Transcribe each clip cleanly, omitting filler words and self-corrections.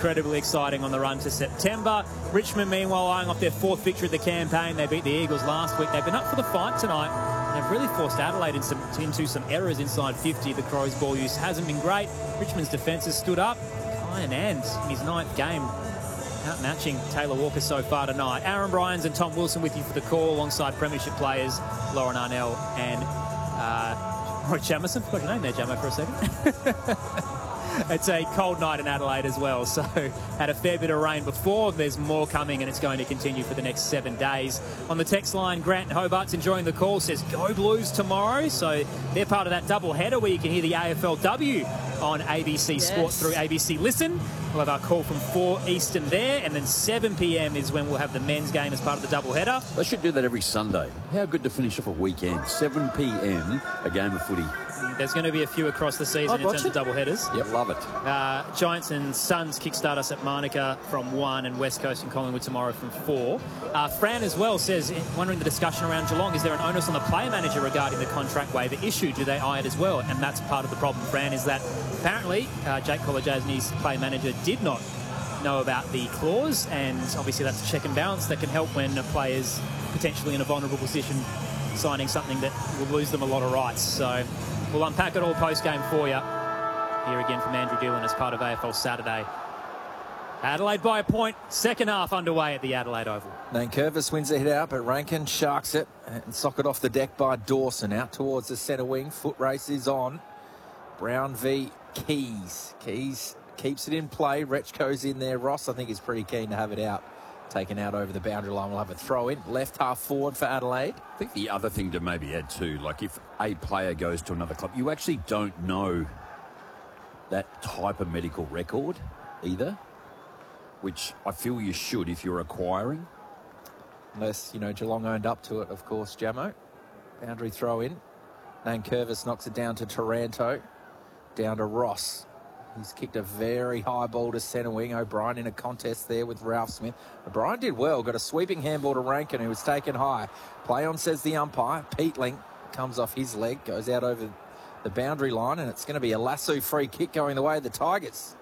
incredibly exciting on the run to September. Richmond, meanwhile, eyeing off their 4th victory of the campaign. They beat the Eagles last week. They've been up for the fight tonight. They've really forced Adelaide into some errors inside 50. The Crows' ball use hasn't been great. Richmond's defence has stood up. Kai Anand in his 9th game, outmatching Taylor Walker so far tonight. Aaron Bryans and Tom Wilson with you for the call, alongside premiership players Lauren Arnell and Roy Jamison. Forgot your name there, Jamo, for a second. It's a cold night in Adelaide as well, so had a fair bit of rain before. There's more coming, and it's going to continue for the next 7 days. On the text line, Grant Hobart's enjoying the call, says go Blues tomorrow. So they're part of that double header where you can hear the AFLW on ABC Sport through ABC Listen. We'll have our call from 4 Eastern there, and then 7 p.m. is when we'll have the men's game as part of the double header. They should do that every Sunday. How good to finish off a weekend. 7 p.m, a game of footy. There's going to be a few across the season in terms of double headers. Yep, love it. Giants and Suns kickstart us at Manuka from 1, and West Coast and Collingwood tomorrow from 4. Fran as well says, wondering the discussion around Geelong, is there an onus on the player manager regarding the contract waiver issue? Do they eye it as well? And that's part of the problem, Fran, is that apparently Jake Kolodjasny's player manager did not know about the clause, and obviously that's a check and balance that can help when a player's potentially in a vulnerable position signing something that will lose them a lot of rights. So we'll unpack it all post-game for you. Here again from Andrew Dillon as part of AFL Saturday. Adelaide by a point. Second half underway at the Adelaide Oval. Nankervis wins the hit out, but Rankin sharks it and socket off the deck by Dawson. Out towards the centre wing. Foot race is on. Brown v Keys. Keys keeps it in play. Rechko's in there. Ross, I think, is pretty keen to have it out. Taken out over the boundary line. We'll have a throw in. Left half forward for Adelaide. I think the other thing to maybe add too, like if a player goes to another club, you actually don't know that type of medical record either, which I feel you should if you're acquiring. Unless, you know, Geelong owned up to it, of course, Jamo. Boundary throw in. Nankervis knocks it down to Taranto. Down to Ross. He's kicked a very high ball to centre wing. O'Brien in a contest there with Ralph Smith. O'Brien did well. Got a sweeping handball to Rankin, who was taken high. Play on, says the umpire. Peatling comes off his leg, goes out over the boundary line, and it's going to be a lasso free kick going the way of the Tigers.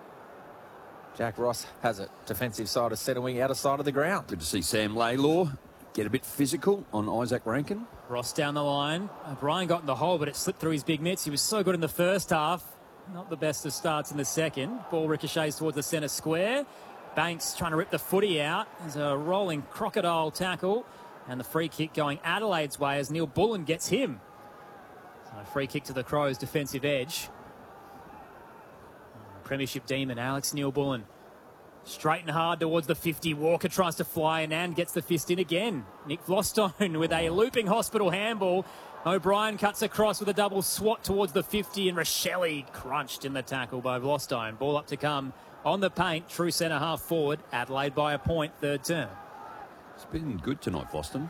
Jack Ross has it. Defensive side of centre wing, outer side of the ground. Good to see Sam Laylor get a bit physical on Isaac Rankin. Ross down the line. O'Brien got in the hole, but it slipped through his big mitts. He was so good in the first half. Not the best of starts in the second. Ball ricochets towards the centre square. Banks trying to rip the footy out. There's a rolling crocodile tackle. And the free kick going Adelaide's way as Neil Bullen gets him. So a free kick to the Crows' defensive edge. Premiership demon, Alex Neil Bullen. Straight and hard towards the 50. Walker tries to fly and gets the fist in again. Nick Vlostone with a looping hospital handball. O'Brien cuts across with a double swat towards the 50, and Rochelle crunched in the tackle by Vlostone. Ball up to come on the paint. True centre half forward. Adelaide by a point, third term. It's been good tonight, Vlostone.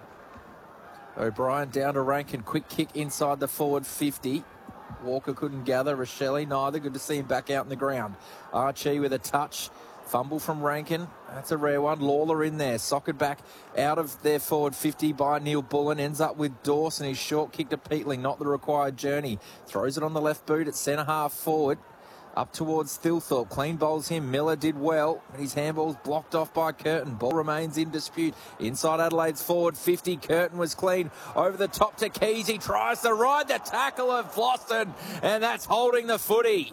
O'Brien down to Rankin. Quick kick inside the forward 50. Walker couldn't gather. Rochelle neither. Good to see him back out in the ground. Archie with a touch. Fumble from Rankin. That's a rare one. Lawler in there. Socket back out of their forward 50 by Neil Bullen. Ends up with Dawson. His short kick to Peatling. Not the required journey. Throws it on the left boot at centre half forward. Up towards Thilthorpe. Clean bowls him. Miller did well. But his handball's blocked off by Curtin. Ball remains in dispute. Inside Adelaide's forward 50. Curtin was clean. Over the top to Keys. He tries to ride the tackle of Vloston. And that's holding the footy.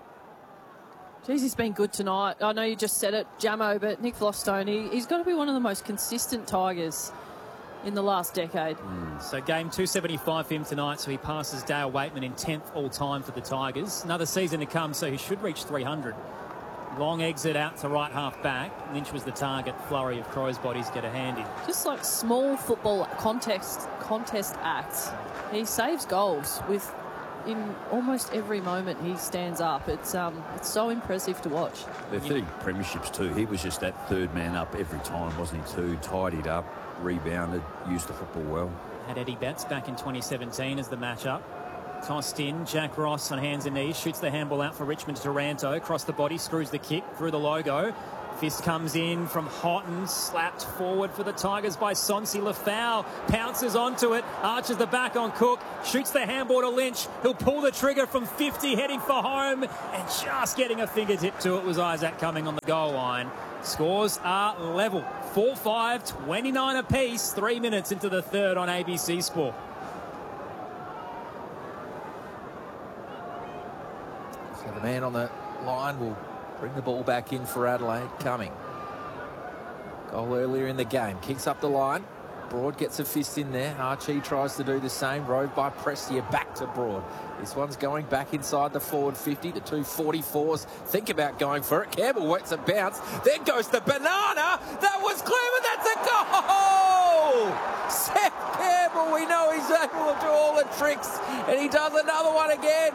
Geez, he's been good tonight. I know you just said it, Jamo, but Nick Vlostone, he's got to be one of the most consistent Tigers in the last decade. So game 275 for him tonight, so he passes Dale Waitman in 10th all-time for the Tigers. Another season to come, so he should reach 300. Long exit out to right half back. Lynch was the target. Flurry of Crows bodies get a hand in. Just like small football contest acts, he saves goals with... in almost every moment he stands up. It's so impressive to watch. They're 30 premierships too. He was just that third man up every time, wasn't he too? Tidied up, rebounded, used the football well. Had Eddie Betts back in 2017 as the matchup. Tossed in, Jack Ross on hands and knees, shoots the handball out for Richmond to Taranto, across the body, screws the kick through the logo. Fist comes in from Houghton, slapped forward for the Tigers by Sonsi. Lafau pounces onto it, arches the back on Cook, shoots the handball to Lynch. He'll pull the trigger from 50, heading for home, and just getting a fingertip to it was Isaac Cumming on the goal line. Scores are level, 4-5, 29 apiece, 3 minutes into the third on ABC Sport. So the man on the line will bring the ball back in for Adelaide. Cumming. Goal earlier in the game. Kicks up the line. Broad gets a fist in there. Archie tries to do the same. Rove by Prestia back to Broad. This one's going back inside the forward 50. The 244s think about going for it. Campbell works a bounce. Then goes the banana. That was clever. That's a goal! Seth Campbell, we know he's able to do all the tricks. And he does another one again.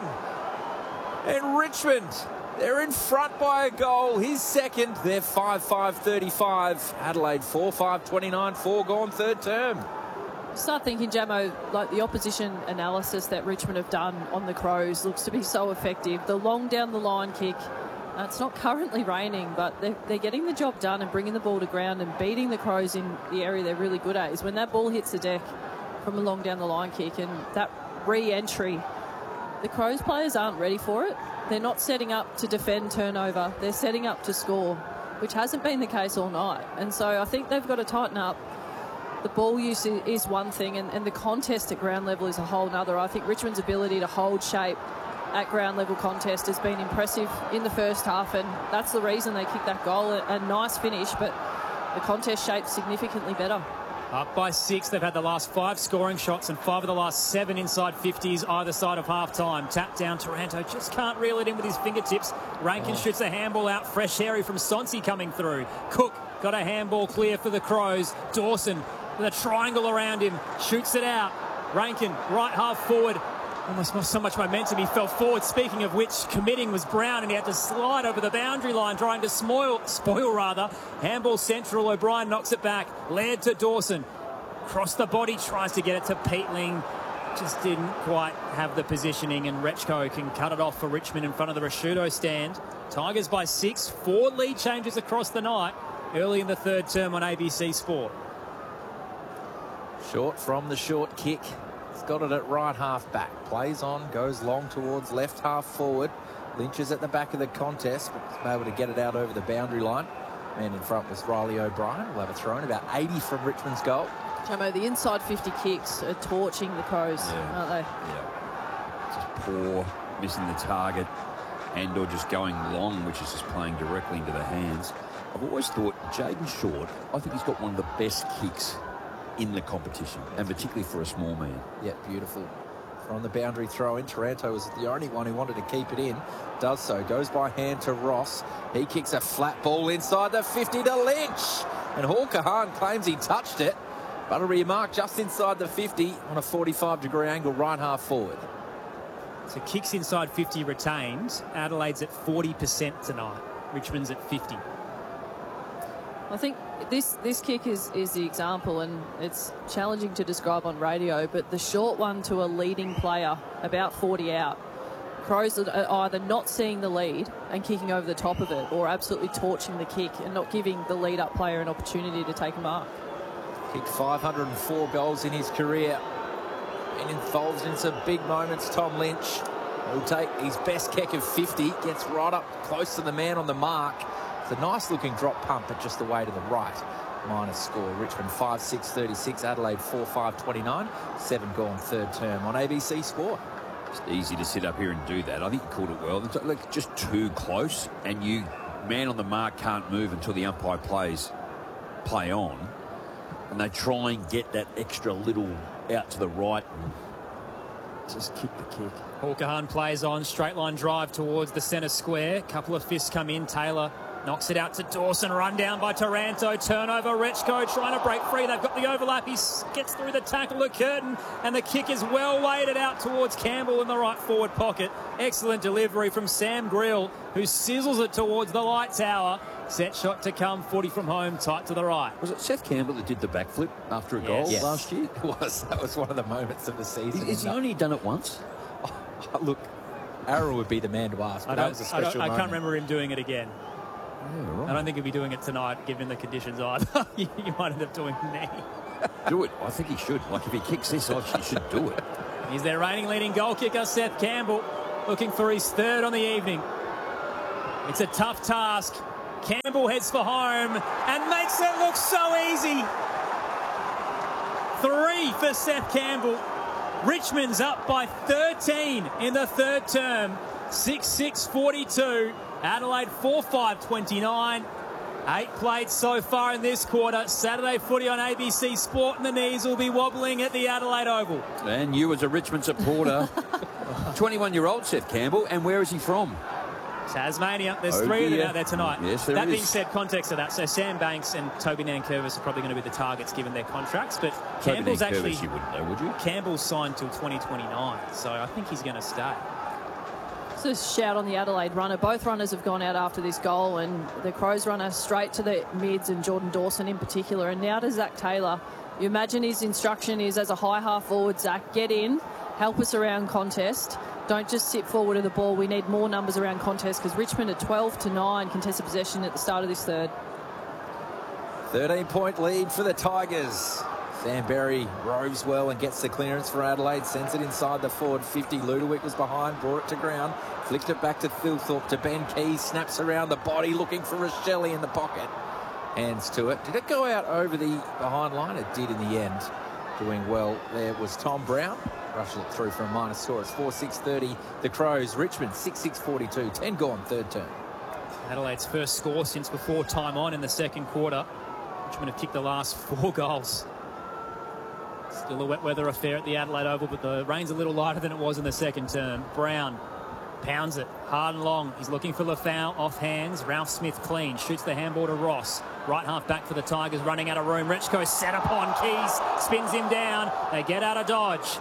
And Richmond, they're in front by a goal. His second. They're 5-5-35. Adelaide 4-5-29. 4 gone third term. Start thinking, Jamo, like the opposition analysis that Richmond have done on the Crows looks to be so effective. The long down the line kick. It's not currently raining, but they're getting the job done and bringing the ball to ground and beating the Crows in the area they're really good at is when that ball hits the deck from a long down the line kick and that re-entry. The Crows players aren't ready for it. They're not setting up to defend turnover. They're setting up to score, which hasn't been the case all night. And so I think they've got to tighten up. The ball use is one thing, and the contest at ground level is a whole nother. I think Richmond's ability to hold shape at ground level contest has been impressive in the first half, and that's the reason they kicked that goal. A nice finish, but the contest shape's significantly better. Up by 6. They've had the last 5 scoring shots and 5 of the last 7 inside 50s either side of half-time. Tap down, Taranto just can't reel it in with his fingertips. Rankin shoots a handball out. Fresh hairy from Sonsi coming through. Cook got a handball clear for the Crows. Dawson with a triangle around him. Shoots it out. Rankin, right half forward. Almost so much momentum, he fell forward. Speaking of which, committing was Brown, and he had to slide over the boundary line, trying to spoil. Handball central, O'Brien knocks it back. Laird to Dawson. Cross the body, tries to get it to Peatling. Just didn't quite have the positioning, and Rechko can cut it off for Richmond in front of the Rashudo stand. Tigers by 6, 4 lead changes across the night, early in the third term on ABC Sport. Short from the short kick. Got it at right half back. Plays on, goes long towards left half forward. Lynch is at the back of the contest, but he's able to get it out over the boundary line. Man in front was Riley O'Brien. We'll have a throw in about 80 from Richmond's goal. Jamo, the inside 50 kicks are torching the Crows, aren't they? Yeah. Just poor, missing the target, and or just going long, which is just playing directly into the hands. I've always thought Jaden Short, I think he's got one of the best kicks in the competition, and particularly for a small man. Yeah, beautiful. From the boundary throw in, Taranto was the only one who wanted to keep it in. Does so, goes by hand to Ross. He kicks a flat ball inside the 50 to Lynch. And Hawker Hahn claims he touched it, but it'll be marked just inside the 50 on a 45-degree angle right half forward. So kicks inside 50 retained. Adelaide's at 40% tonight. Richmond's at 50. I think this kick is the example, and it's challenging to describe on radio, but the short one to a leading player about 40 out. Crows are either not seeing the lead and kicking over the top of it, or absolutely torching the kick and not giving the lead-up player an opportunity to take a mark. Kicked 504 goals in his career and involved in some big moments. Tom Lynch will take his best kick of 50, gets right up close to the man on the mark. It's a nice-looking drop pump, but just the way to the right. Minus score. Richmond 5-6-36, Adelaide 4-5-29. 7 gone third term on ABC Sport. It's easy to sit up here and do that. I think you called it well. It's like just too close, and you, man on the mark, can't move until the umpire play on. And they try and get that extra little out to the right and just kick the kick. Hawker Hahn plays on, straight line drive towards the centre square. Couple of fists come in. Taylor knocks it out to Dawson, run down by Taranto, turnover, Rechko trying to break free. They've got the overlap. He gets through the tackle to Curtin, and the kick is well weighted out towards Campbell in the right forward pocket. Excellent delivery from Sam Grill, who sizzles it towards the light tower. Set shot to come, 40 from home, tight to the right. Was it Seth Campbell that did the backflip after a goal last year? It was. That was one of the moments of the season. Has he only done it once? Look, Arrow would be the man to ask, but that was a special moment. I can't remember him doing it again. right. I don't think he'll be doing it tonight, given the conditions either. You might end up doing knee. Do it. I think he should. Like, if he kicks this off, he should do it. He's their reigning leading goal kicker, Seth Campbell, looking for his third on the evening. It's a tough task. Campbell heads for home and makes it look so easy. 3 for Seth Campbell. Richmond's up by 13 in the third term. 6-6-42. Adelaide 4-5-29. 8 played so far in this quarter. Saturday footy on ABC Sport, and the knees will be wobbling at the Adelaide Oval. And you as a Richmond supporter, 21-year-old Seth Campbell, and where is he from? Tasmania. There's 3 of them out there tonight. Yes, there that is. being said, context of that. So Sam Banks and Toby Nankervis are probably going to be the targets given their contracts. But Toby Campbell's actually... Nankervis, you wouldn't know, would you? Campbell's signed till 2029. So I think he's going to stay. So a shout on the Adelaide runner. Both runners have gone out after this goal, and the Crows runner straight to the mids, and Jordan Dawson in particular. And now to Zach Taylor. You imagine his instruction is, as a high half forward, Zach, get in, help us around contest. Don't just sit forward of the ball. We need more numbers around contest, because Richmond are 12-9 contested possession at the start of this third. 13-point lead for the Tigers. Sam Berry roves well and gets the clearance for Adelaide. Sends it inside the forward 50. Ludovic was behind, brought it to ground. Flicked it back to Thilthorpe, to Ben Keys. Snaps around the body, looking for Rochelle in the pocket. Hands to it. Did it go out over the behind line? It did in the end. Doing well there was Tom Brown. Rushed it through for a minor score. It's 4-6-30. The Crows. Richmond 6-6-42. 10 gone, third term. Adelaide's first score since before time on in the second quarter. Richmond have kicked the last 4 goals. Still a wet weather affair at the Adelaide Oval, but the rain's a little lighter than it was in the second term. Brown pounds it hard and long. He's looking for Lafau off hands. Ralph Smith clean. Shoots the handball to Ross. Right half back for the Tigers, running out of room. Rechko set upon Keys. Spins him down. They get out of dodge.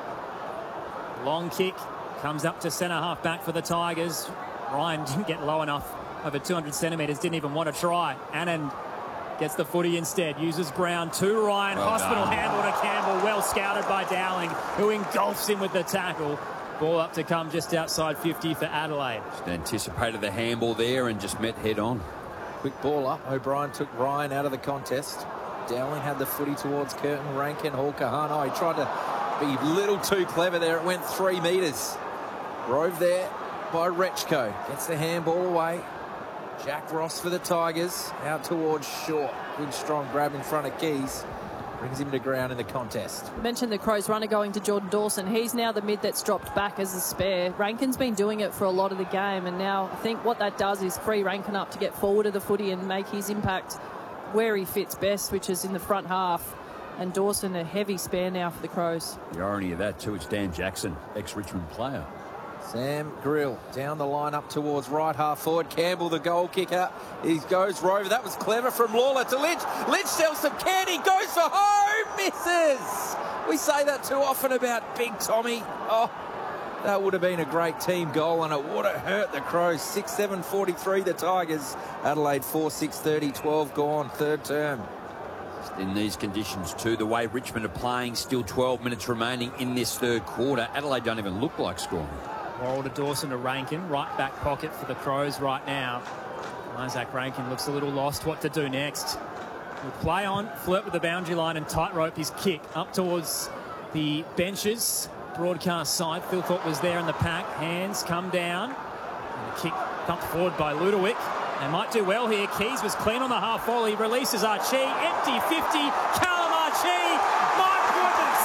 Long kick. Comes up to centre half back for the Tigers. Ryan didn't get low enough. Over 200 centimetres. Didn't even want to try. Anand gets the footy instead. Uses Brown to Ryan. Well Hospital done. handle to Campbell. Well scouted by Dowling, who engulfs him with the tackle. Ball up to come just outside 50 for Adelaide. Just anticipated the handball there and just met head on. Quick ball up. O'Brien took Ryan out of the contest. Dowling had the footy towards Curtin. Rankin, Hall, Kahano. He tried to be a little too clever there. It went 3 metres. Rove there by Rechko. Gets the handball away. Jack Ross for the Tigers. Out towards Short. Good strong grab in front of Keys. Brings him to ground in the contest. I mentioned the Crows runner going to Jordan Dawson. He's now the mid that's dropped back as a spare. Rankin's been doing it for a lot of the game, and now I think what that does is free Rankin up to get forward of the footy and make his impact where he fits best, which is in the front half. And Dawson, a heavy spare now for the Crows. The irony of that too, it's Dan Jackson, ex-Richmond player. Sam Grill down the line up towards right half forward. Campbell, the goal kicker. He goes Rover. That was clever from Lawler to Lynch. Lynch sells some candy. Goes for home. Misses. We say that too often about Big Tommy. Oh, that would have been a great team goal, and it would have hurt the Crows. 6-7-43 the Tigers. Adelaide 4-6-30. 12 gone. Third term. In these conditions too, the way Richmond are playing, still 12 minutes remaining in this third quarter. Adelaide don't even look like scoring. Worrell to Dawson to Rankin. Right back pocket for the Crows right now. Isaac Rankin looks a little lost what to do next. He'll play on, flirt with the boundary line and tightrope his kick up towards the benches. Broadcast side. Philthorpe was there in the pack. Hands come down. And the kick thumped forward by Ludovic. They might do well here. Keys was clean on the half volley. Releases Archie. Empty 50. Callum Archie. My goodness.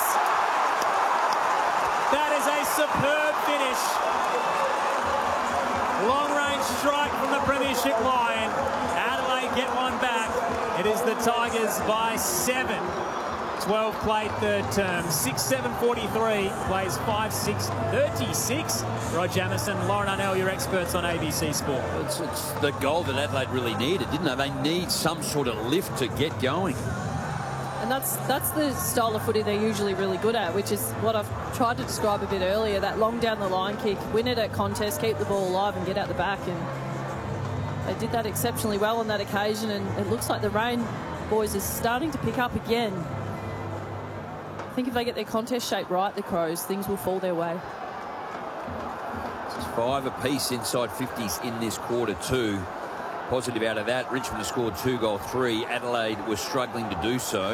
That is a superb finish. Long range strike from the Premiership line. Adelaide get one back. It is the Tigers by 7. 12 played third term. 6-7-43 plays 5-6-36. Rod Jamison, Lauren Arnell, your experts on ABC Sport. It's the goal that Adelaide really needed, didn't they? They need some sort of lift to get going. And that's the style of footy they're usually really good at, which is what I've tried to describe a bit earlier, that long down the line kick, win it at contest, keep the ball alive and get out the back. And they did that exceptionally well on that occasion, and it looks like the rain, boys, is starting to pick up again. I think if they get their contest shape right, the Crows, things will fall their way. It's 5 apiece inside 50s in this quarter too. positive out of that. Richmond has scored 2-3. Adelaide was struggling to do so.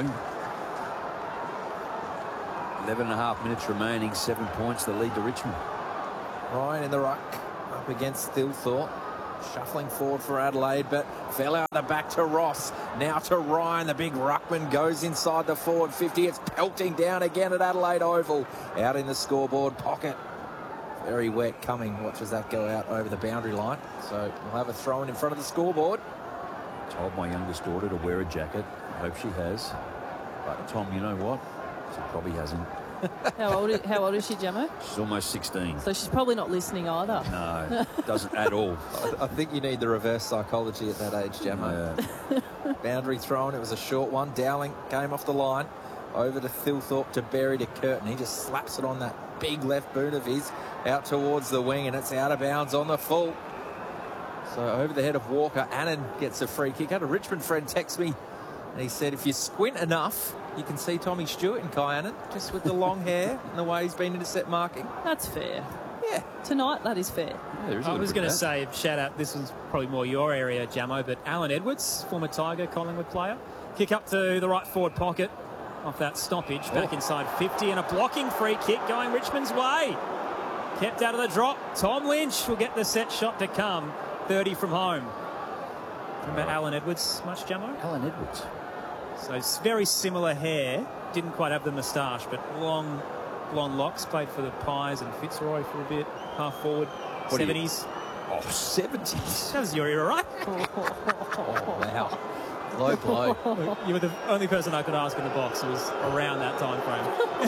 11.5 minutes remaining, 7 points, the lead to Richmond. Ryan in the ruck up against Thilthorpe. Shuffling forward for Adelaide, but fell out the back to Ross. Now to Ryan, the big ruckman goes inside the forward 50. It's pelting down again at Adelaide Oval. Out in the scoreboard pocket. Very wet coming. Watches that go out over the boundary line. So we'll have a throw in front of the scoreboard. Told my youngest daughter to wear a jacket. I hope she has. But Tom, you know what? She probably hasn't. How old is she, Gemmo? She's almost 16. So she's probably not listening either. No, doesn't at all. I think you need the reverse psychology at that age, Gemma. Boundary thrown. It was a short one. Dowling came off the line. Over to Thilthorpe, to Berry, to Curtin. He just slaps it on that big left boot of his out towards the wing, and it's out of bounds on the full. So over the head of Walker, Annan gets a free kick. I had a Richmond friend text me, and he said, if you squint enough, you can see Tommy Stewart and Kai Annan, just with the long hair and the way he's been intercept marking. That's fair. Yeah. Tonight, that is fair. Yeah, I was going to say, shout out, this was probably more your area, Jamo, but Alan Edwards, former Tiger, Collingwood player. Kick up to the right forward pocket off that stoppage, back inside 50, and a blocking free kick going Richmond's way. Kept out of the drop. Tom Lynch will get the set shot to come. 30 from home. Remember Alan Edwards much, Jamo? Alan Edwards. So it's very similar hair. Didn't quite have the moustache, but long blonde locks. Played for the Pies and Fitzroy for a bit. Half forward. 70s. Oh, 70s. That was your era, right? Oh, wow. Low blow. You were the only person I could ask in the box who was around that time frame.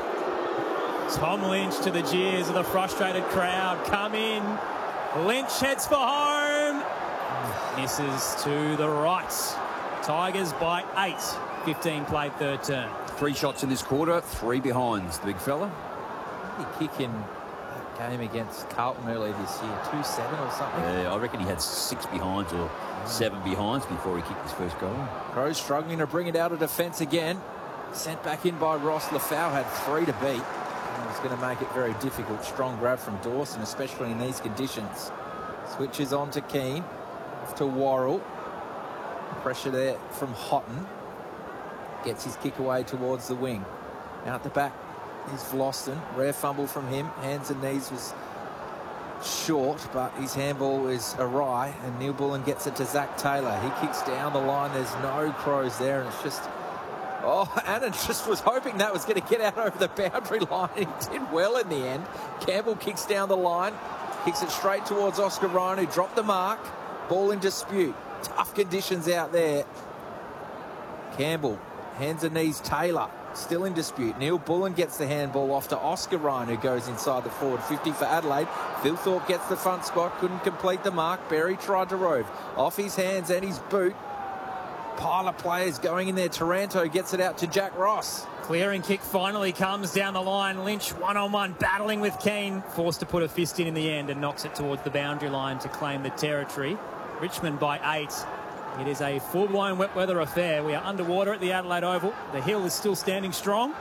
Tom Lynch to the jeers of the frustrated crowd. Come in. Lynch heads for home. Misses to the right. Tigers by 8. 15 played, third turn. 3 shots in this quarter, 3 behinds, the big fella. He kick in that game against Carlton earlier this year, 2-7 or something. Yeah, I reckon he had 6 behinds or 7 behinds before he kicked his first goal. Crows struggling to bring it out of defence again. Sent back in by Ross. Lafau had 3 to beat. And it's going to make it very difficult. Strong grab from Dawson, especially in these conditions. Switches on to Keane. Off to Worrell. Pressure there from Houghton. Gets his kick away towards the wing. Out the back is Vlosten. Rare fumble from him. Hands and knees was short, but his handball is awry, and Neil Bullen gets it to Zach Taylor. He kicks down the line. There's no Crows there, and it's just... Oh, Annan just was hoping that was going to get out over the boundary line. He did well in the end. Campbell kicks down the line. Kicks it straight towards Oscar Ryan, who dropped the mark. Ball in dispute. Tough conditions out there. Campbell, hands and knees, Taylor, still in dispute. Neil Bullen gets the handball off to Oscar Ryan, who goes inside the forward 50 for Adelaide. Thilthorpe gets the front spot, couldn't complete the mark. Berry tried to rove. Off his hands and his boot. Pile of players going in there. Taranto gets it out to Jack Ross. Clearing kick finally comes down the line. Lynch one-on-one battling with Keane. Forced to put a fist in the end and knocks it towards the boundary line to claim the territory. Richmond by 8. It is a full-blown wet weather affair. We are underwater at the Adelaide Oval. The hill is still standing strong.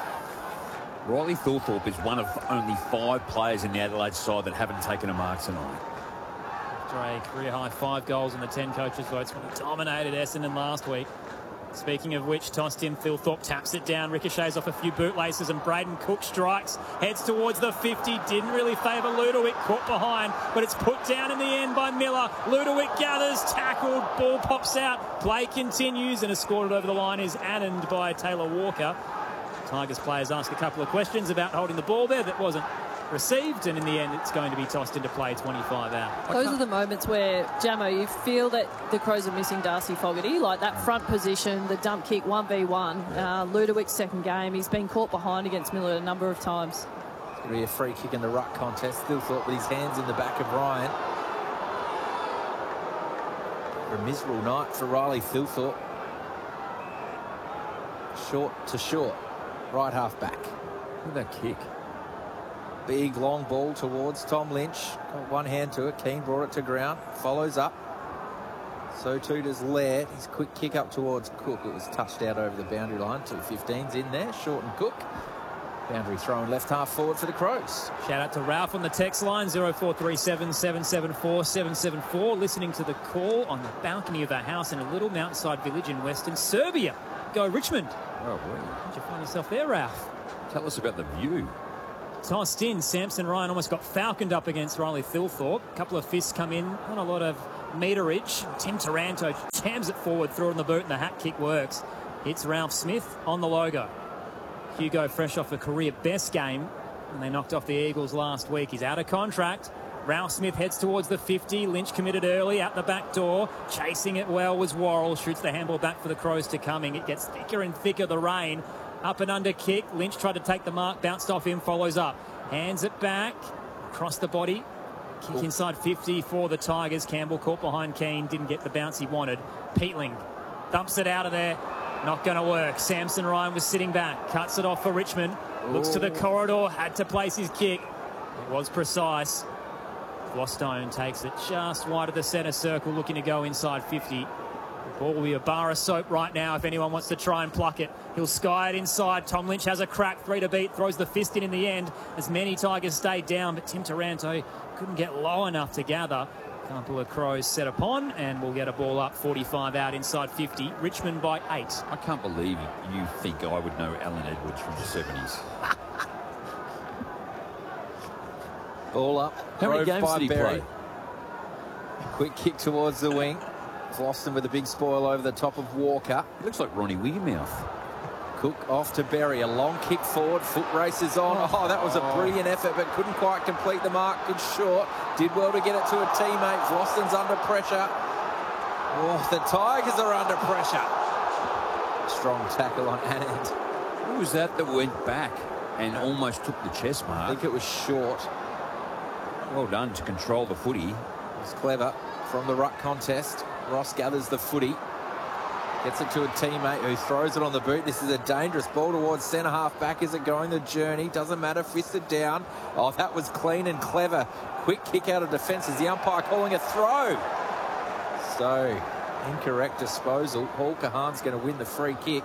Riley Thilthorpe is one of only 5 players in the Adelaide side that haven't taken a mark tonight. After a career-high 5 goals in the 10 coaches' votes when he dominated Essendon last week. Speaking of which, tossed in, Thilthorpe taps it down, ricochets off a few bootlaces, and Braden Cook strikes, heads towards the 50, didn't really favour Ludovic, caught behind, but it's put down in the end by Miller. Ludovic gathers, tackled, ball pops out, play continues, and escorted over the line is Annand by Taylor Walker. Tigers players ask a couple of questions about holding the ball there that wasn't received, and in the end it's going to be tossed into play 25 out. Those are the moments where, Jamo, you feel that the Crows are missing Darcy Fogarty, like that front position, the dump kick 1v1. Ludowic's second game, he's been caught behind against Miller a number of times. It's going to be a free kick in the ruck contest. Thilthorpe with his hands in the back of Ryan. A miserable night for Riley Thilthorpe. Short to short. Right half back. Look at that kick. Big long ball towards Tom Lynch. Got one hand to it. Keane brought it to ground. Follows up. So too does Laird. His quick kick up towards Cook. It was touched out over the boundary line. 2-15's in there. Short and Cook. Boundary throw and left half forward for the Crows. Shout out to Ralph on the text line, 0437 774 774. Listening to the call on the balcony of our house in a little mountainside village in Western Serbia. Go Richmond. Oh, wow. How'd you find yourself there, Ralph? Tell us about the view. Tossed in, Samson Ryan almost got falconed up against Riley Thilthorpe. A couple of fists come in, not a lot of meterage. Tim Taranto jams it forward, through it on the boot, and the hat kick works. It's Ralph Smith on the logo. Hugo fresh off a career best game, and they knocked off the Eagles last week. He's out of contract. Ralph Smith heads towards the 50. Lynch committed early out the back door. Chasing it well was Worrell. Shoots the handball back for the Crows to Cumming. It gets thicker and thicker, the rain. Up and under kick. Lynch tried to take the mark. Bounced off him. Follows up. Hands it back. Across the body. Kick inside 50 for the Tigers. Campbell caught behind Keane. Didn't get the bounce he wanted. Peatling dumps it out of there. Not going to work. Samson Ryan was sitting back. Cuts it off for Richmond. Looks to the corridor. Had to place his kick. It was precise. Glostone takes it just wide of the centre circle, looking to go inside 50. The ball will be a bar of soap right now if anyone wants to try and pluck it. He'll sky it inside. Tom Lynch has a crack. 3 to beat. Throws the fist in the end as many Tigers stayed down, but Tim Taranto couldn't get low enough to gather. Couple of Crows set upon, and we'll get a ball up 45 out inside 50. Richmond by 8. I can't believe you think I would know Alan Edwards from the 70s. Ball up. How many games did he play? Quick kick towards the wing. Floston with a big spoil over the top of Walker. He looks like Ronnie Weirmouth. Cook off to Berry. A long kick forward. Foot races on. Oh, that was a brilliant effort, but couldn't quite complete the mark. Good short. Did well to get it to a teammate. Floston's under pressure. Oh, the Tigers are under pressure. Strong tackle on Anand. Who was that went back and almost took the chest I mark? think it was short. Well done to control the footy. It was clever from the ruck contest. Ross gathers the footy. Gets it to a teammate who throws it on the boot. This is a dangerous ball towards centre half back. Is it going the journey? Doesn't matter. Fisted down. Oh, that was clean and clever. Quick kick out of defence as the umpire calling a throw. So, incorrect disposal. Paul Kahan's going to win the free kick.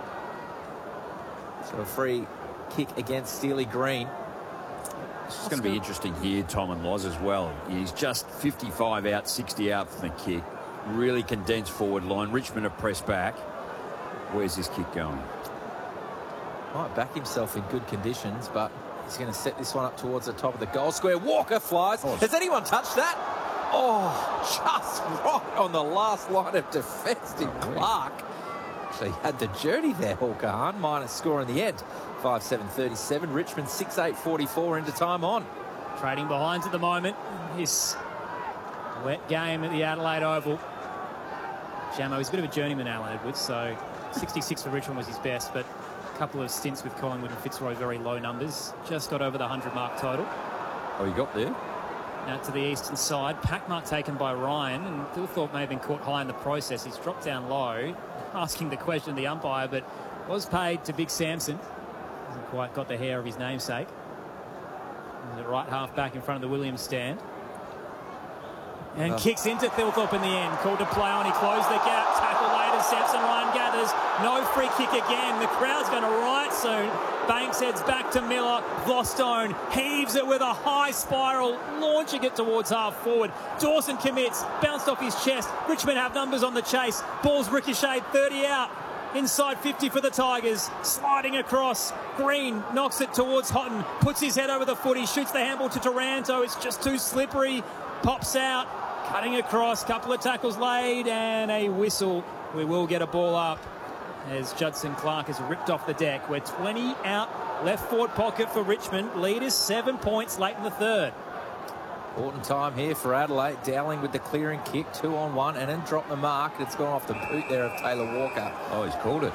So a free kick against Steely Green. It's going to be interesting here, Tom and Loz as well. He's just 55 out, 60 out from the kick. Really condensed forward line. Richmond have pressed back. Where's this kick going? Might back himself in good conditions, but he's going to set this one up towards the top of the goal square. Walker flies. Has anyone touched that? Oh, just right on the last line of defence did Clark. Actually had the journey there, Hawker Hahn. Minus score in the end. 5-7-37. Richmond 6-8-44 into time on. Trading behinds at the moment. This wet game at the Adelaide Oval. Jamo is a bit of a journeyman, Alan Edwards, so 66 for Richmond was his best, but a couple of stints with Collingwood and Fitzroy, very low numbers. Just got over the 100-mark total. Oh, you got there? Out to the eastern side. Pack mark taken by Ryan, and Thilthorpe may have been caught high in the process. He's dropped down low, asking the question of the umpire, but was paid to Big Samson. Hasn't quite got the hair of his namesake. The right half back in front of the Williams stand. And kicks into Thilthorpe in the end. Called to play on. He closed the gap. Tackle later. Samson Ryan gathers. No free kick again. The crowd's going to riot soon. Banks heads back to Miller. Glostone heaves it with a high spiral, launching it towards half forward. Dawson commits. Bounced off his chest. Richmond have numbers on the chase. Ball's ricocheted. 30 out. Inside 50 for the Tigers. Sliding across. Green knocks it towards Houghton. Puts his head over the footy. Shoots the handball to Taranto. It's just too slippery. Pops out. Cutting across, couple of tackles laid, and a whistle. We will get a ball up as Judson Clark is ripped off the deck. We're 20 out, left forward pocket for Richmond. Lead is 7 points late in the third. Important time here for Adelaide. Dowling with the clearing kick, 2-on-1, and then drop the mark. It's gone off the boot there of Taylor Walker. Oh, he's called it.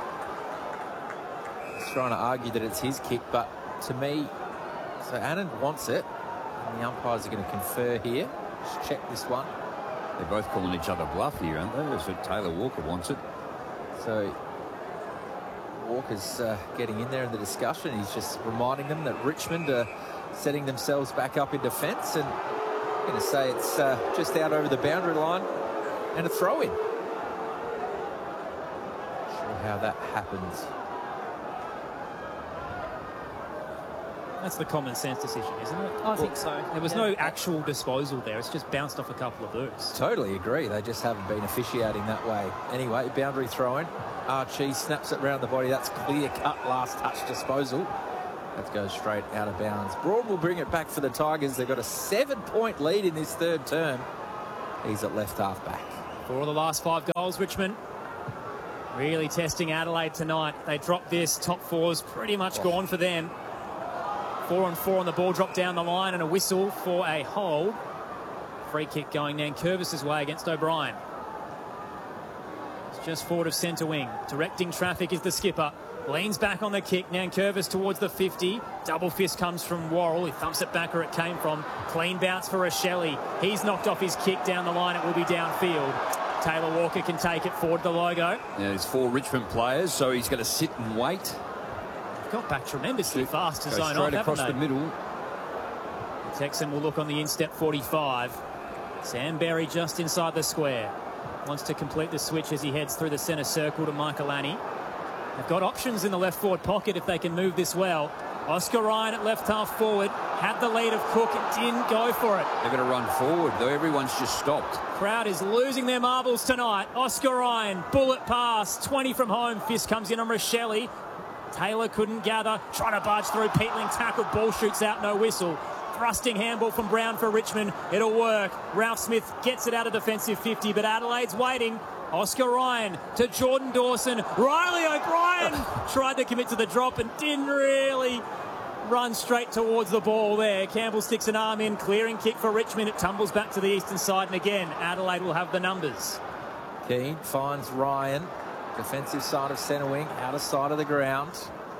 He's trying to argue that it's his kick, but to me, so Anand wants it, and the umpires are going to confer here. Just check this one. They're both calling each other bluff here, aren't they? So Taylor Walker wants it. So Walker's getting in there in the discussion. He's just reminding them that Richmond are setting themselves back up in defence, and I'm going to say it's just out over the boundary line and a throw-in. Not sure how that happens. That's the common sense decision, isn't it? I think so. There was no actual disposal there. It's just bounced off a couple of boots. Totally agree. They just haven't been officiating that way. Anyway, boundary throw-in. Archie snaps it round the body. That's clear-cut last touch disposal. That goes straight out of bounds. Broad will bring it back for the Tigers. They've got a 7-point lead in this third term. He's at left half back. For the last 5 goals, Richmond really testing Adelaide tonight. They dropped this. Top four's pretty much gone for them. 4-on-4 on the ball, drop down the line, and a whistle for a hold. Free kick going Nankervis's way against O'Brien. It's just forward of centre wing. Directing traffic is the skipper. Leans back on the kick. Nankervis towards the 50. Double fist comes from Worrell. He thumps it back where it came from. Clean bounce for Rochelle. He's knocked off his kick down the line. It will be downfield. Taylor Walker can take it forward the logo. Now, there's 4 Richmond players, so he's going to sit and wait. Got back tremendously fast to zone off, straight across the middle. The Texan will look on the instep 45. Sam Berry just inside the square. Wants to complete the switch as he heads through the centre circle to Michaelani. They've got options in the left forward pocket if they can move this well. Oscar Ryan at left half forward. Had the lead of Cook and didn't go for it. They're going to run forward, though. Everyone's just stopped. Crowd is losing their marbles tonight. Oscar Ryan, bullet pass, 20 from home. Fist comes in on Rochelle. Taylor couldn't gather, trying to barge through. Peatling tackled, ball shoots out, no whistle. Thrusting handball from Brown for Richmond. It'll work. Ralph Smith gets it out of defensive 50, but Adelaide's waiting. Oscar Ryan to Jordan Dawson. Riley O'Brien tried to commit to the drop and didn't really run straight towards the ball there. Campbell sticks an arm in, clearing kick for Richmond. It tumbles back to the eastern side, and again, Adelaide will have the numbers. Keane finds Ryan. Defensive side of centre wing, outer side of the ground.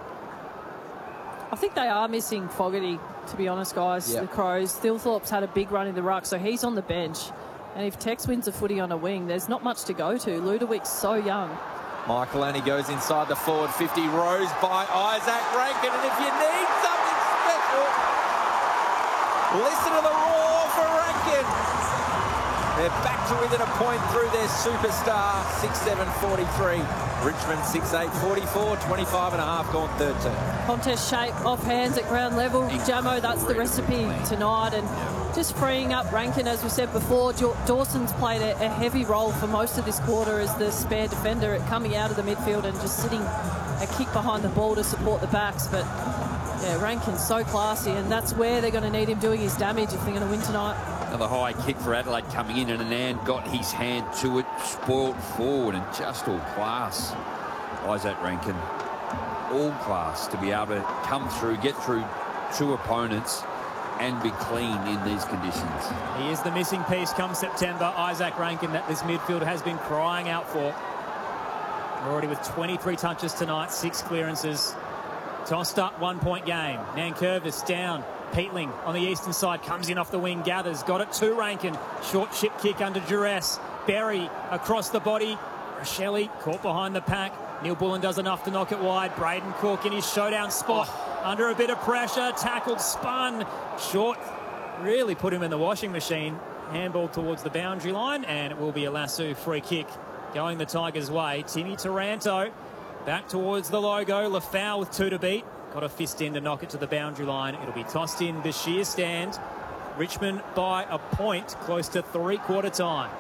I think they are missing Fogarty, to be honest, guys. Yep. The Crows. Thilthorpe's had a big run in the ruck, so he's on the bench. And if Tex wins a footy on a wing, there's not much to go to. Ludwig's so young. Michaelani goes inside the forward 50, rows by Isaac Rankin. And if you need something special, listen to the roar for Rankin. They're back to within a point through their superstar. 6-7-43. Richmond 6-8-44. 25 and a half gone third term. Contest shape off hands at ground level. Jamo, that's the recipe tonight. And just freeing up Rankin, as we said before. Dawson's played a heavy role for most of this quarter as the spare defender coming out of the midfield and just sitting a kick behind the ball to support the backs. But yeah, Rankin's so classy, and that's where they're going to need him doing his damage if they're going to win tonight. Another high kick for Adelaide coming in, and Anand got his hand to it, spoiled forward, and just all class. Isaac Rankin, all class to be able to come through, get through 2 opponents and be clean in these conditions. He is the missing piece come September. Isaac Rankin, that this midfield has been crying out for. Already with 23 touches tonight, 6 clearances. Tossed up 1-point game. Nankervis down. Peatling on the eastern side comes in off the wing, gathers, got it to Rankin. Short chip kick under duress. Berry across the body. Rochelle caught behind the pack. Neil Bullen does enough to knock it wide. Braden Cook in his showdown spot. Under a bit of pressure, tackled, spun. Short really put him in the washing machine. Handball towards the boundary line, and it will be a Lasoo free kick going the Tigers' way. Timmy Taranto back towards the logo. Lafau with 2 to beat. Got a fist in to knock it to the boundary line. It'll be tossed in the sheer stand. Richmond by a point, close to 3/4 time.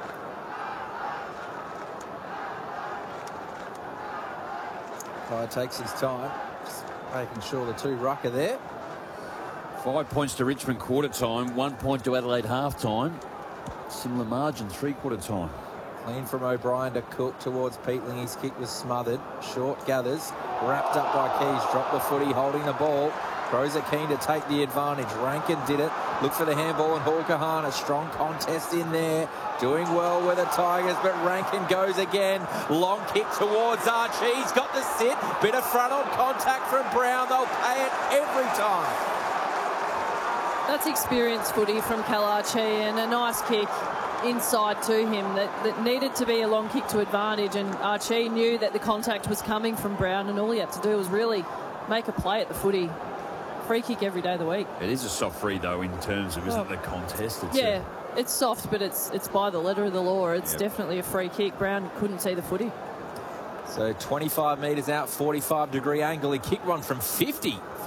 Guy takes his time, just making sure the 2 ruck are there. 5 points to Richmond quarter time, 1 point to Adelaide half time. Similar margin, 3/4 time. Clean from O'Brien to Cook towards Peatling. His kick was smothered. Short gathers. Wrapped up by Keys. Dropped the footy, holding the ball. Crows are keen to take the advantage. Rankin did it. Look for the handball and Hawker. A strong contest in there. Doing well with the Tigers, but Rankin goes again. Long kick towards Archie. He's got the sit. Bit of front-on contact from Brown. They'll pay it every time. That's experienced footy from Cal Archie, and a nice kick inside to him that needed to be a long kick to advantage, and Archie knew that the contact was coming from Brown, and all he had to do was really make a play at the footy. Free kick every day of the week. It is a soft free, though, in terms of, isn't it, the contest? It's it's soft, but it's by the letter of the law. It's definitely a free kick. Brown couldn't see the footy. So 25 metres out, 45-degree angle. He kicked one from 50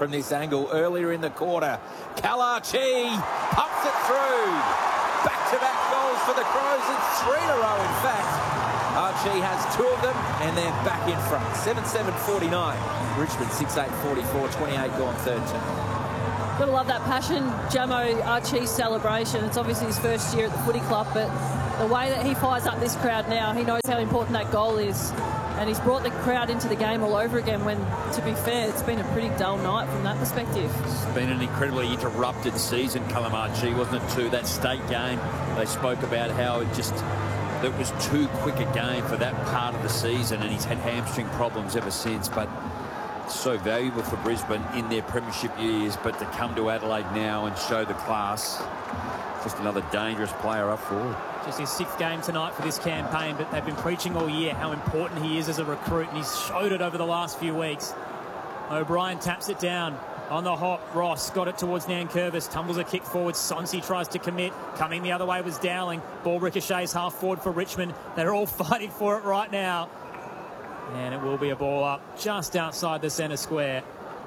from this angle earlier in the quarter. Kalarchi pumps it through. Back-to-back goals for the Crows. It's 3 in a row, in fact. Archie has 2 of them, and they're back in front. 7-7-49. Richmond 6-8-44, 28 gone third term. Gotta love that passion, Jamo Archie's celebration. It's obviously his first year at the footy club, but the way that he fires up this crowd now, he knows how important that goal is. And he's brought the crowd into the game all over again when, to be fair, it's been a pretty dull night from that perspective. It's been an incredibly interrupted season, Callum Archie, wasn't it, too? That state game, they spoke about how it was too quick a game for that part of the season, and he's had hamstring problems ever since. But so valuable for Brisbane in their premiership years, but to come to Adelaide now and show the class, just another dangerous player up forward. Just his 6th game tonight for this campaign, but they've been preaching all year how important he is as a recruit, and he's showed it over the last few weeks. O'Brien taps it down on the hop. Ross got it towards Nankervis, tumbles a kick forward. Sonsi tries to commit. Coming the other way was Dowling. Ball ricochets half forward for Richmond. They're all fighting for it right now. And it will be a ball up just outside the centre square.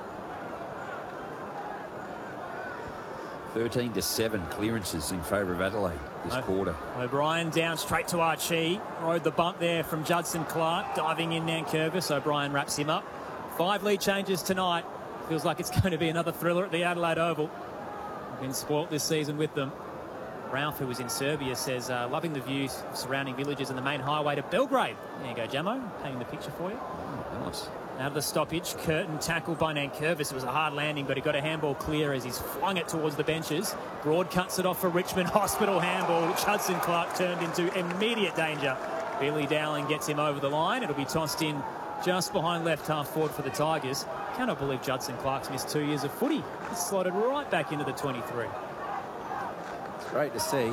13-7 clearances in favour of Adelaide this quarter. O'Brien down straight to Archie. Rode the bump there from Judson Clark. Diving in Nankervis. O'Brien wraps him up. 5 lead changes tonight. Feels like it's going to be another thriller at the Adelaide Oval. We've been spoilt this season with them. Ralph, who was in Serbia, says loving the views of surrounding villages and the main highway to Belgrade. There you go, Jamo. Painting the picture for you. Oh, nice. Out of the stoppage, Curtin tackled by Nankervis. It was a hard landing, but he got a handball clear as he's flung it towards the benches. Broad cuts it off for Richmond. Hospital handball, which Hudson Clark turned into immediate danger. Billy Dowling gets him over the line. It'll be tossed in just behind left half forward for the Tigers. Cannot believe Judson Clark's missed 2 years of footy. He's slotted right back into the 23. It's great to see.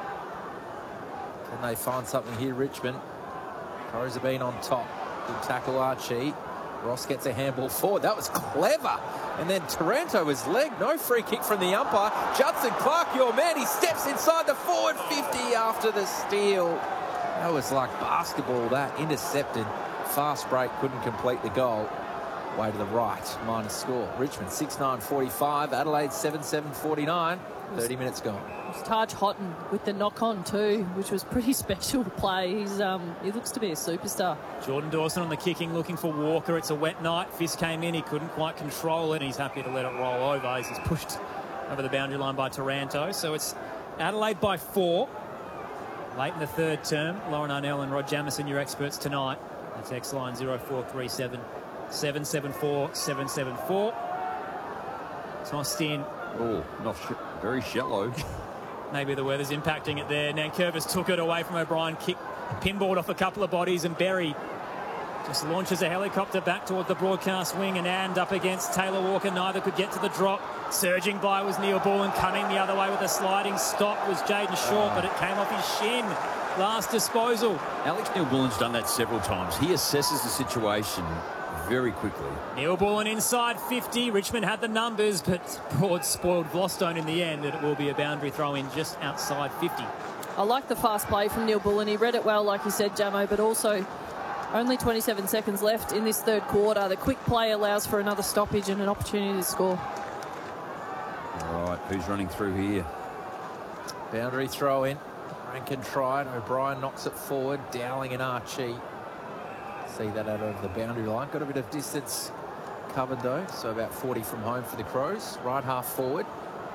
Can they find something here, Richmond? Crows have been on top. Good tackle, Archie. Ross gets a handball forward. That was clever. And then Taranto was legged. No free kick from the umpire. Judson Clark, your man. He steps inside the forward 50 after the steal. That was like basketball, that. Intercepted. Fast break. Couldn't complete the goal. Way to the right. Minus score. Richmond 6-9-45. Adelaide 7-7-49. 30 minutes gone. It was Taj Houghton with the knock-on too, which was pretty special to play. He looks to be a superstar. Jordan Dawson on the kicking, looking for Walker. It's a wet night. Fist came in. He couldn't quite control it. He's happy to let it roll over as he's pushed over the boundary line by Taranto. So it's Adelaide by 4. Late in the third term. Lauren Arnell and Rod Jamison, your experts tonight. The text line 0437 774 774. Tossed in. Oh, very shallow. Maybe the weather's impacting it there. Nankervis took it away from O'Brien, pinballed off a couple of bodies, and Berry just launches a helicopter back towards the broadcast wing and up against Taylor Walker. Neither could get to the drop. Surging by was Neil Bullen. Coming the other way with a sliding stop was Jaden Short, but it came off his shin. Last disposal. Alex Neil-Bullen's done that several times. He assesses the situation very quickly. Neil Bullen inside 50. Richmond had the numbers, but Broad spoiled Gloucestone in the end, and it will be a boundary throw in just outside 50. I like the fast play from Neil Bullen. He read it well, like you said, Jamo, but also only 27 seconds left in this third quarter. The quick play allows for another stoppage and an opportunity to score. All right, who's running through here? Boundary throw in. Rankin tried. O'Brien knocks it forward. Dowling and Archie. See that out over the boundary line. Got a bit of distance covered though, so about 40 from home for the Crows. Right half forward.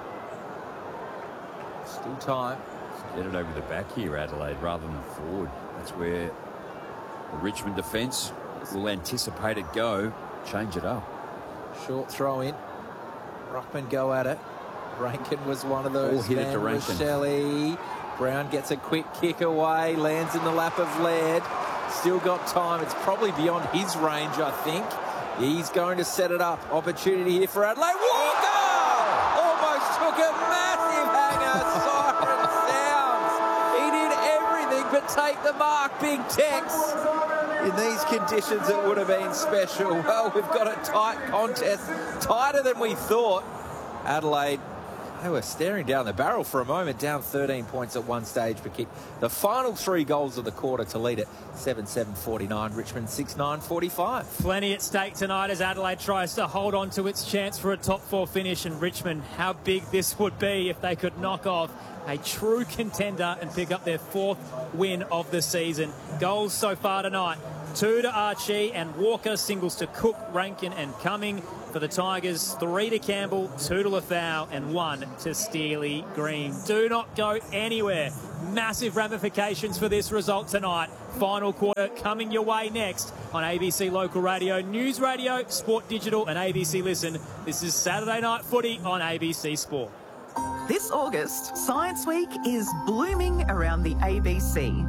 Still time. Get it over the back here, Adelaide, rather than forward. That's where the Richmond defence will anticipate it go. Change it up. Short throw in. Ruckman go at it. Rankin was one of those. All hit it to Rankin. Shelley. Brown gets a quick kick away. Lands in the lap of Laird. Still got time. It's probably beyond his range, I think. He's going to set it up. Opportunity here for Adelaide. Walker! Almost took a massive hanger. Siren sounds. He did everything but take the mark. Big Tex. In these conditions, it would have been special. Well, we've got a tight contest. Tighter than we thought. Adelaide They were staring down the barrel for a moment, down 13 points at one stage per kick. The final 3 goals of the quarter to lead it 7-7-49, Richmond 6-9-45. Plenty at stake tonight as Adelaide tries to hold on to its chance for a top 4 finish, and Richmond, how big this would be if they could knock off a true contender and pick up their 4th win of the season. Goals so far tonight: 2 to Archie and Walker, singles to Cook, Rankin and Cumming. For the Tigers, 3 to Campbell, 2 to Lafau and 1 to Steely Green. Do not go anywhere. Massive ramifications for this result tonight. Final quarter coming your way next on ABC Local Radio, News Radio, Sport Digital and ABC Listen. This is Saturday Night Footy on ABC Sport. This August, Science Week is blooming around the ABC.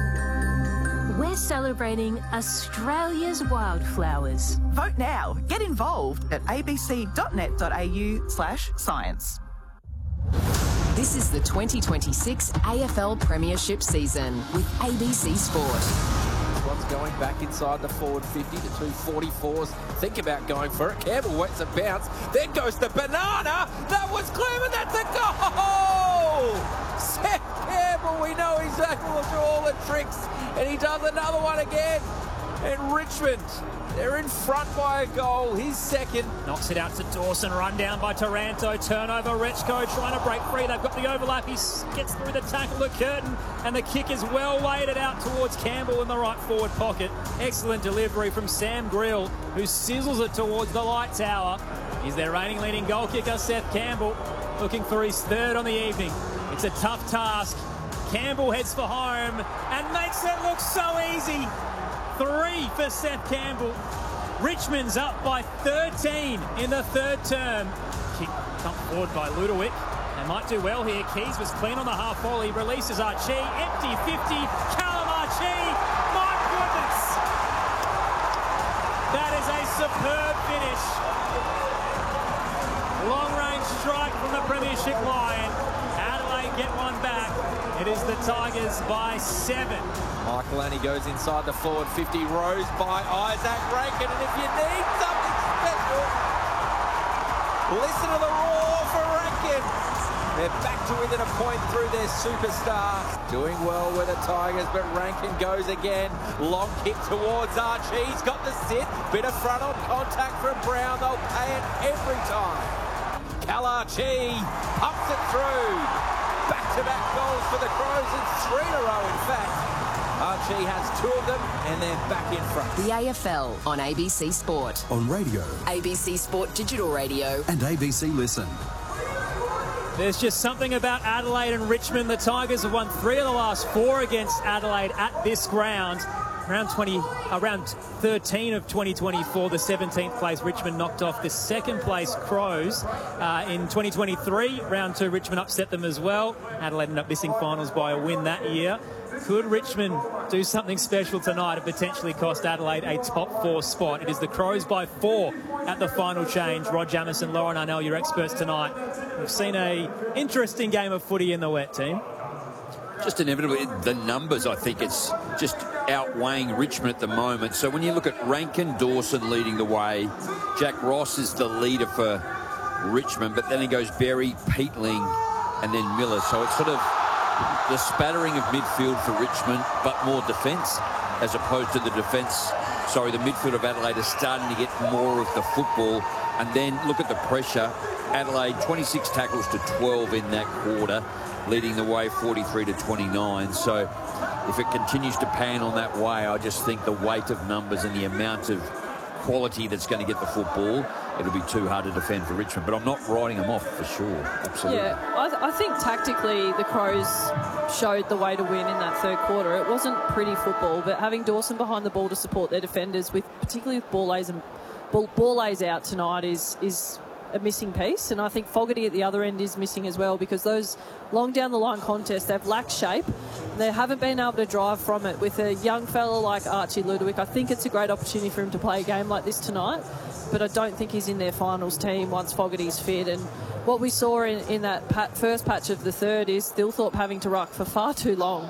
We're celebrating Australia's wildflowers. Vote now. Get involved at abc.net.au/science. This is the 2026 AFL Premiership season with ABC Sport. One's going back inside the forward 50 to 244s. Think about going for it. Campbell wets a bounce. Then goes the banana. That was Clement. That's a goal! Seth Campbell, we know he's able to do all the tricks. And he does another one again. And Richmond, they're in front by a goal. His second. Knocks it out to Dawson. Run down by Taranto. Turnover. Rechko trying to break free. They've got the overlap. He gets through the tackle at Curtin. And the kick is well weighted out towards Campbell in the right forward pocket. Excellent delivery from Sam Grill, who sizzles it towards the light tower. He's their reigning leading goal kicker, Seth Campbell, looking for his 3rd on the evening. It's a tough task. Campbell heads for home and makes it look so easy. 3 for Seth Campbell. Richmond's up by 13 in the 3rd term. Kick pumped forward by Ludovic. They might do well here. Keys was clean on the half volley. Releases Archie. Empty 50. Callum Archie. My goodness. That is a superb finish. Long range strike from the Premiership line. Adelaide get one back. It is the Tigers by 7. Michael Annie goes inside the forward 50, rose by Isaac Rankin, and if you need something special, listen to the roar for Rankin. They're back to within a point through their superstar. Doing well with the Tigers, but Rankin goes again. Long kick towards Archie. He's got the sit. Bit of front on contact from Brown. They'll pay it every time. Cal Archie pumps it through. Back-to-back goals for the Crows, and 3 in a row, in fact. Archie has 2 of them, and they're back in front. The AFL on ABC Sport. On radio. ABC Sport Digital Radio. And ABC Listen. There's just something about Adelaide and Richmond. The Tigers have won 3 of the last 4 against Adelaide at this ground. Round 13 of 2024, the 17th place Richmond knocked off the 2nd place Crows. In 2023, round 2, Richmond upset them as well. Adelaide ended up missing finals by a win that year. Could Richmond do something special tonight and potentially cost Adelaide a top 4 spot? It is the Crows by 4 at the final change. Rod Jamison, Lauren Arnell, your experts tonight. We've seen an interesting game of footy in the wet, team. Just inevitably, the numbers, I think it's just outweighing Richmond at the moment. So when you look at Rankin, Dawson leading the way, Jack Ross is the leader for Richmond, but then he goes Berry, Peatling, and then Miller. So it's sort of the spattering of midfield for Richmond, but more defence as opposed to the midfield of Adelaide is starting to get more of the football. And then look at the pressure. Adelaide, 26 tackles to 12 in that quarter, leading the way 43 to 29. So if it continues to pan on that way, I just think the weight of numbers and the amount of quality that's going to get the football, it'll be too hard to defend for Richmond. But I'm not writing them off for sure. Absolutely. Yeah, I think tactically the Crows showed the way to win in that 3rd quarter. It wasn't pretty football, but having Dawson behind the ball to support their defenders, particularly with ball lays out tonight, is a missing piece, and I think Fogarty at the other end is missing as well, because those long down the line contests, they've lacked shape. They haven't been able to drive from it. With a young fella like Archie Ludovic, I think it's a great opportunity for him to play a game like this tonight, but I don't think he's in their finals team once Fogarty's fit. And what we saw in that first patch of the 3rd is Thilthorpe having to ruck for far too long.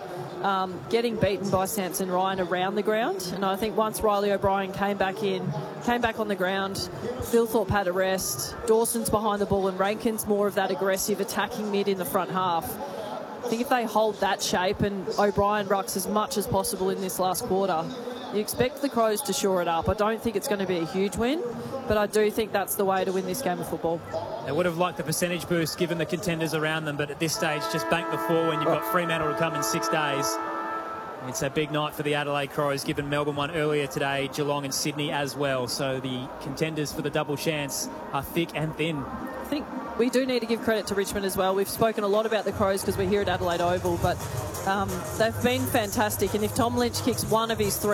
getting beaten by Samson Ryan around the ground. And I think once Riley O'Brien came back on the ground, Phil Thorpe had a rest, Dawson's behind the ball, and Rankin's more of that aggressive attacking mid in the front half. I think if they hold that shape and O'Brien rucks as much as possible in this last quarter, you expect the Crows to shore it up. I don't think it's going to be a huge win, but I do think that's the way to win this game of football. They would have liked the percentage boost given the contenders around them, but at this stage, just bank the 4 when you've got Fremantle to come in 6 days. It's a big night for the Adelaide Crows, given Melbourne won earlier today, Geelong and Sydney as well. So the contenders for the double chance are thick and thin. I think we do need to give credit to Richmond as well. We've spoken a lot about the Crows because we're here at Adelaide Oval, but they've been fantastic. And if Tom Lynch kicks one of his 3